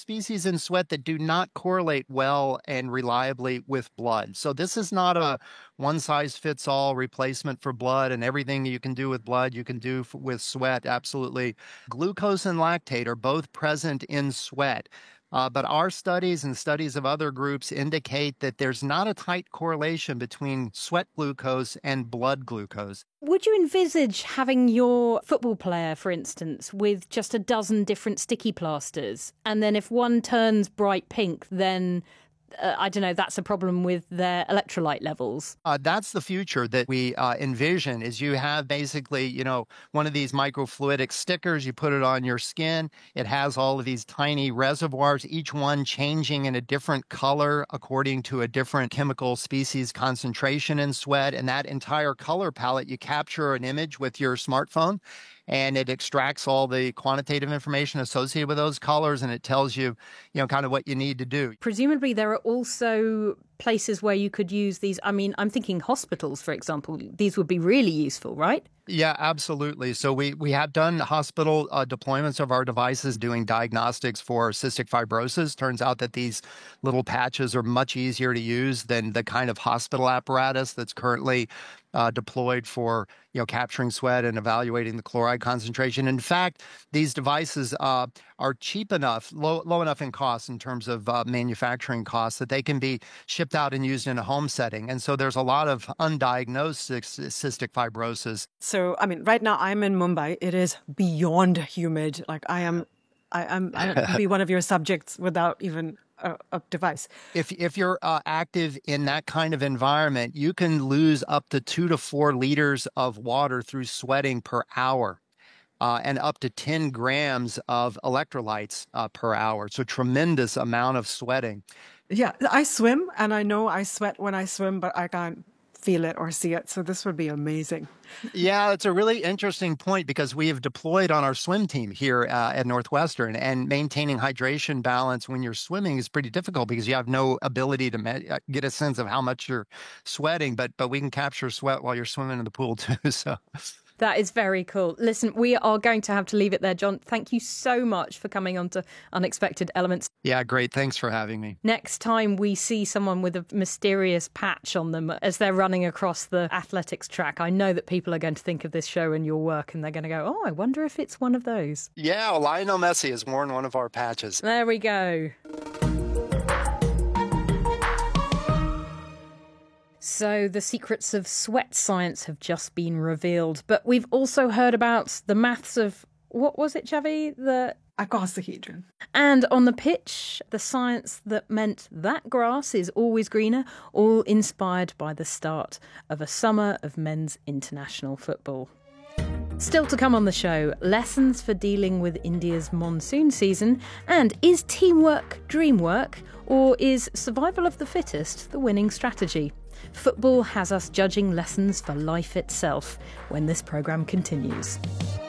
species in sweat that do not correlate well and reliably with blood. So this is not a one-size-fits-all replacement for blood, and everything you can do with blood, you can do with sweat. Absolutely. Glucose and lactate are both present in sweat. But our studies and studies of other groups indicate that there's not a tight correlation between sweat glucose and blood glucose. Would you envisage having your football player, for instance, with just a dozen different sticky plasters? And then if one turns bright pink, then I don't know, that's a problem with their electrolyte levels. That's the future that we envision, is you have basically, one of these microfluidic stickers, you put it on your skin. It has all of these tiny reservoirs, each one changing in a different color according to a different chemical species concentration in sweat. And that entire color palette, you capture an image with your smartphone, and it extracts all the quantitative information associated with those colors, and it tells you, kind of what you need to do. Presumably there are also places where you could use these. I mean, I'm thinking hospitals, for example. These would be really useful, right? Yeah, absolutely. So we have done hospital deployments of our devices doing diagnostics for cystic fibrosis. Turns out that these little patches are much easier to use than the kind of hospital apparatus that's currently deployed for capturing sweat and evaluating the chloride concentration. In fact, these devices are cheap enough, low enough in cost in terms of manufacturing costs, that they can be shipped out and used in a home setting. And so there's a lot of undiagnosed cystic fibrosis. So, I mean, right now I'm in Mumbai. It is beyond humid. Like I could be one of your subjects without even a device. If you're active in that kind of environment, you can lose up to 2 to 4 liters of water through sweating per hour. And up to 10 grams of electrolytes per hour. So tremendous amount of sweating. Yeah, I swim, and I know I sweat when I swim, but I can't feel it or see it. So this would be amazing. Yeah, it's a really interesting point, because we have deployed on our swim team here at Northwestern, and maintaining hydration balance when you're swimming is pretty difficult because you have no ability to get a sense of how much you're sweating. But we can capture sweat while you're swimming in the pool too. So. That is very cool. Listen, we are going to have to leave it there, John. Thank you so much for coming on to Unexpected Elements. Yeah, great. Thanks for having me. Next time we see someone with a mysterious patch on them as they're running across the athletics track, I know that people are going to think of this show and your work, and they're going to go, oh, I wonder if it's one of those. Yeah, well, Lionel Messi has worn one of our patches. There we go. So the secrets of sweat science have just been revealed. But we've also heard about the maths of, what was it, Xavi? The icosahedron. And on the pitch, the science that meant that grass is always greener, all inspired by the start of a summer of men's international football. Still to come on the show, lessons for dealing with India's monsoon season, and is teamwork dream work, or is survival of the fittest the winning strategy? Football has us judging lessons for life itself when this programme continues.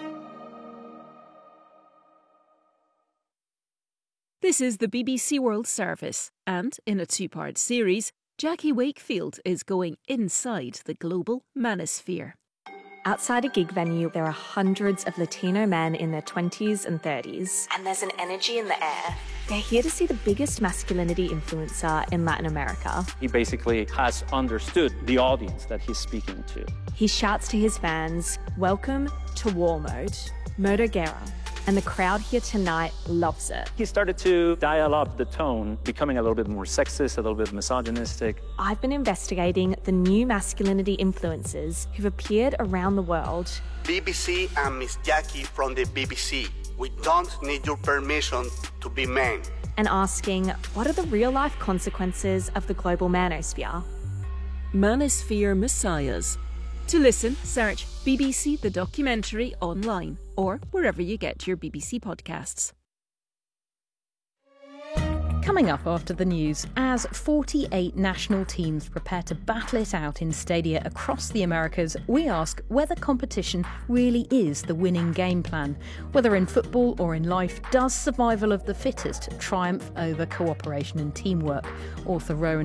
This is the BBC World Service, and in a 2-part series, Jackie Wakefield is going inside the global manosphere. Outside a gig venue, there are hundreds of Latino men in their 20s and 30s. And there's an energy in the air. They're here to see the biggest masculinity influencer in Latin America. He basically has understood the audience that he's speaking to. He shouts to his fans, welcome to War Mode, Modo Guerra. And the crowd here tonight loves it. He started to dial up the tone, becoming a little bit more sexist, a little bit misogynistic. I've been investigating the new masculinity influencers who've appeared around the world. BBC and Miss Jackie from the BBC. We don't need your permission to be men. And asking, what are the real-life consequences of the global manosphere? Manosphere Messiahs. To listen, search BBC The Documentary online or wherever you get your BBC podcasts. Coming up after the news, as 48 national teams prepare to battle it out in stadia across the Americas, we ask whether competition really is the winning game plan. Whether in football or in life, does survival of the fittest triumph over cooperation and teamwork? Author Rowan